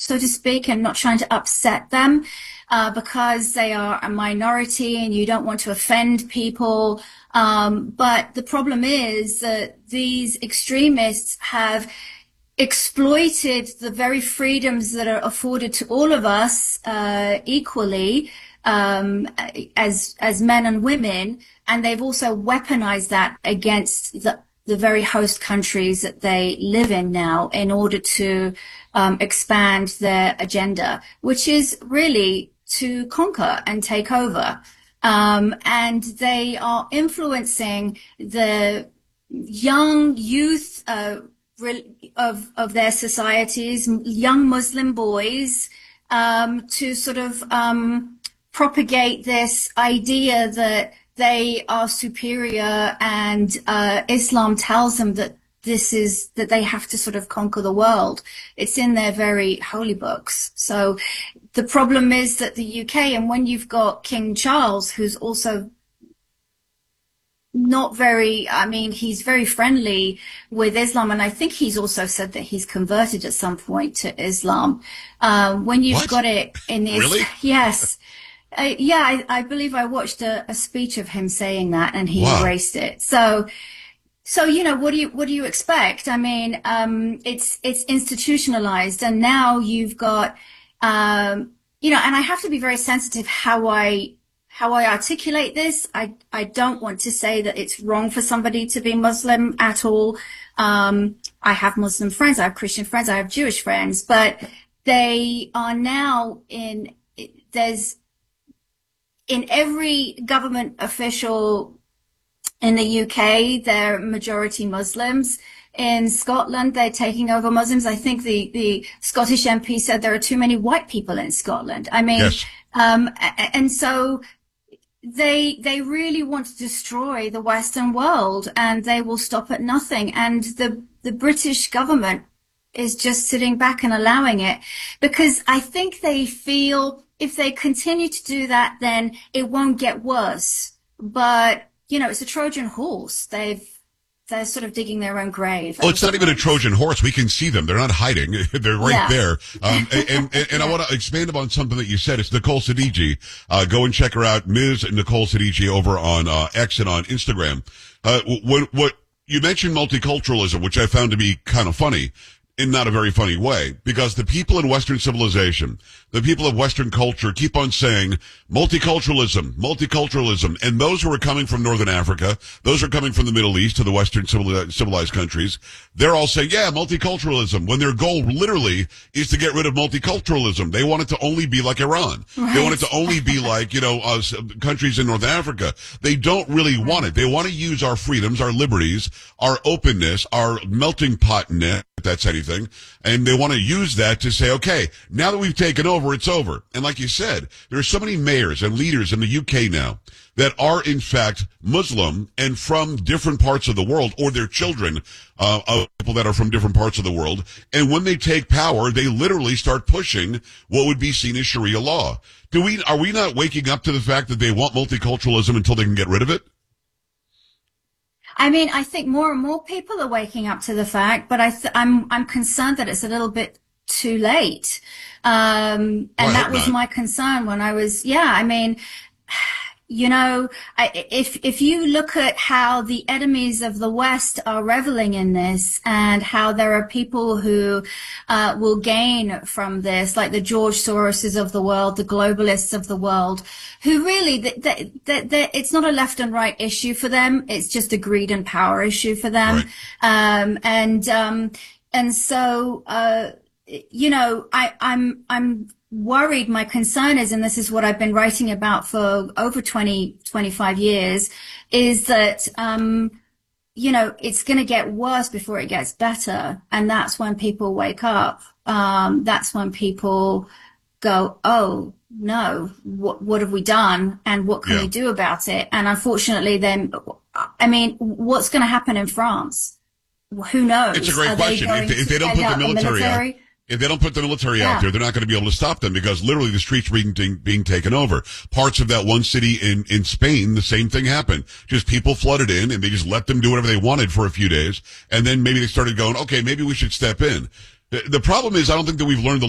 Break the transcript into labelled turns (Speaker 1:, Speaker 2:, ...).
Speaker 1: so to speak, and not trying to upset them because they are a minority and you don't want to offend people. But the problem is that these extremists have exploited the very freedoms that are afforded to all of us equally as men and women, and they've also weaponized that against the very host countries that they live in now in order to expand their agenda, which is really to conquer and take over. And they are influencing the young youth of their societies, young Muslim boys, to sort of propagate this idea that they are superior, and Islam tells them that that they have to sort of conquer the world. It's in their very holy books. So the problem is that the UK, and when you've got King Charles, who's also not very, I mean, he's very friendly with Islam, and I think he's also said that he's converted at some point to Islam. When you've got it in this,
Speaker 2: really?
Speaker 1: Yes. I believe I watched a speech of him saying that, and he erased it. So, you know, what do you expect? I mean, it's institutionalized, and now you've got, you know, and I have to be very sensitive how I articulate this. I don't want to say that it's wrong for somebody to be Muslim at all. I have Muslim friends, I have Christian friends, I have Jewish friends, but they are now in every government official in the UK, they're majority Muslims. In Scotland, they're taking over Muslims. I think the Scottish MP said there are too many white people in Scotland. I mean,
Speaker 2: yes.
Speaker 1: And so they really want to destroy the Western world, and they will stop at nothing. And the British government is just sitting back and allowing it, because I think they feel if they continue to do that, then it won't get worse. But, you know, it's a Trojan horse. They're sort of digging their own grave.
Speaker 2: Oh, it's not even a Trojan horse. We can see them. They're not hiding. They're right there. And I want to expand upon something that you said. It's Nicole Siddiqui. Go and check her out, Ms. Nicole Siddiqui, over on X and on Instagram. What you mentioned multiculturalism, which I found to be kind of funny, in not a very funny way, because the people in Western civilization, the people of Western culture, keep on saying multiculturalism, and those who are coming from Northern Africa, those who are coming from the Middle East to the Western civilized countries, they're all saying, yeah, multiculturalism, when their goal literally is to get rid of multiculturalism. They want it to only be like Iran. Right. They want it to only be like, you know, countries in Northern Africa. They don't really want it. They want to use our freedoms, our liberties, our openness, our melting potness, if that's anything, and they want to use that to say, okay, now that we've taken over, it's over. And like you said, there are so many mayors and leaders in the UK now that are in fact Muslim and from different parts of the world, or their children of people that are from different parts of the world. And when they take power, they literally start pushing what would be seen as Sharia law. Are we not waking up to the fact that they want multiculturalism until they can get rid of it?
Speaker 1: I mean, I think more and more people are waking up to the fact, but I'm concerned that it's a little bit too late. And that was my concern when I was, I mean, you know, if you look at how the enemies of the West are reveling in this, and how there are people who will gain from this, like the George Soroses of the world, the globalists of the world, who really, it's not a left and right issue for them. It's just a greed and power issue for them. Right. And so, you know, I'm worried. My concern is, and this is what I've been writing about for over 25 years, is that, you know, it's going to get worse before it gets better. And that's when people wake up. That's when people go, oh, no, what have we done? And what can we do about it? And unfortunately, then, I mean, what's going to happen in France? Who knows?
Speaker 2: It's a great question. If they don't put the military out. If they don't put the military out there, they're not going to be able to stop them, because literally the streets are being taken over. Parts of that one city in Spain, the same thing happened. Just people flooded in, and they just let them do whatever they wanted for a few days. And then maybe they started going, okay, maybe we should step in. The problem is, I don't think that we've learned the